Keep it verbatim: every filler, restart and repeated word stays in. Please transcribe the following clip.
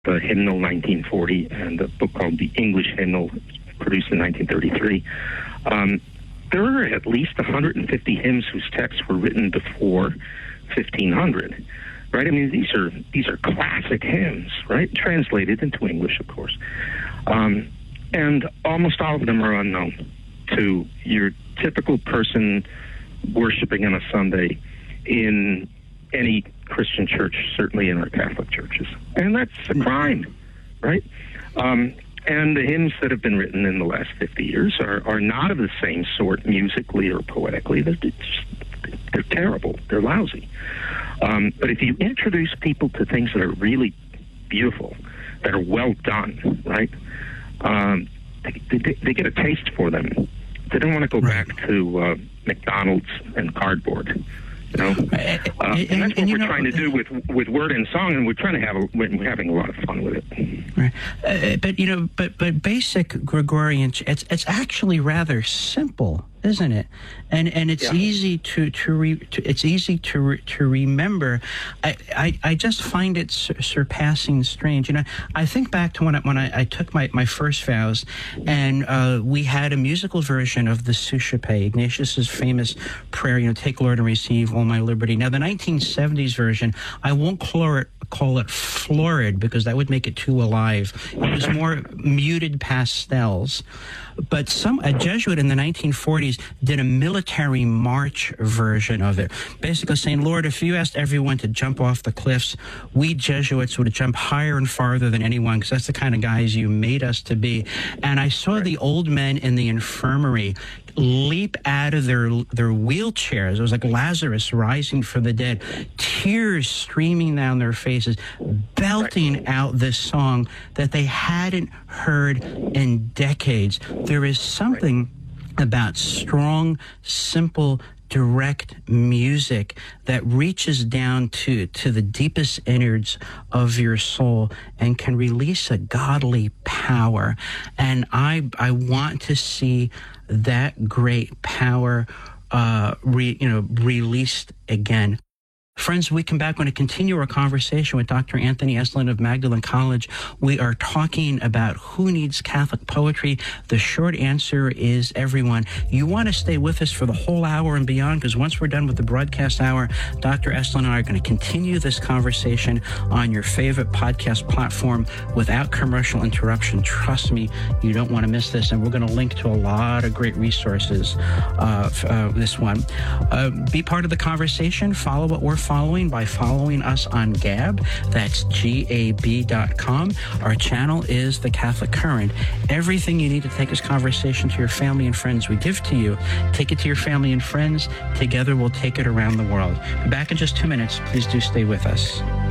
the Hymnal nineteen forty and a book called The English Hymnal, produced in nineteen thirty-three. Um, there are at least one hundred fifty hymns whose texts were written before fifteen hundred, right? I mean, these are these are classic hymns, right? Translated into English, of course. Um, and almost all of them are unknown to your typical person worshiping on a Sunday in any Christian church, certainly in our Catholic churches. And that's a crime, right? Um, and the hymns that have been written in the last fifty years are, are not of the same sort musically or poetically. They're, just, they're terrible. They're lousy. Um, but if you introduce people to things that are really beautiful, that are well done, right, um, they, they, they get a taste for them. They don't want to go right. back to uh, McDonald's and cardboard. You know, uh, and, and that's what and, we're know, trying to do with with word and song, and we're trying to have a, we're having a lot of fun with it. Right, uh, but you know, but but basic Gregorian, it's it's actually rather simple, isn't it? And and it's yeah. easy to to, re, to it's easy to re, to remember. I, I I just find it sur- surpassing strange. You know, I think back to when I, when I, I took my, my first vows, and uh, we had a musical version of the Suscipe, Ignatius's famous prayer. You know, take Lord and receive all my liberty. Now the nineteen seventies version, I won't call it call it florid because that would make it too alive. It was more muted pastels. But some a Jesuit in the nineteen forties did a military march version of it, basically saying, Lord, if you asked everyone to jump off the cliffs, we Jesuits would jump higher and farther than anyone because that's the kind of guys you made us to be. And I saw the old men in the infirmary leap out of their their wheelchairs. It was like Lazarus rising from the dead, tears streaming down their faces, belting out this song that they hadn't heard in decades. There is something about strong, simple, direct music that reaches down to, to the deepest innards of your soul and can release a godly power. And I I want to see that great power uh, re, you know, released again. Friends, we come back. We're going to continue our conversation with Doctor Anthony Esolen of Magdalen College. We are talking about who needs Catholic poetry. The short answer is everyone. You want to stay with us for the whole hour and beyond, because once we're done with the broadcast hour, Doctor Esolen and I are going to continue this conversation on your favorite podcast platform without commercial interruption. Trust me, you don't want to miss this. And we're going to link to a lot of great resources, uh, uh, this one. Uh, be part of the conversation. Follow what we're following by following us on Gab. That's G A B dot com. Our channel is The Catholic Current. Everything you need to take this conversation to your family and friends, we give to you. Take it to your family and friends. Together, we'll take it around the world. Be back in just two minutes. Please do stay with us.